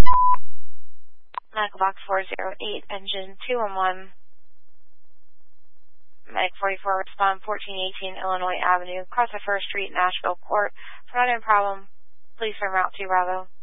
Medical Box 408, Engine 211. Medic 44, respond 1418 Illinois Avenue, across the 1st Street, Nashville Court. For not in problem, please firm route to Bravo.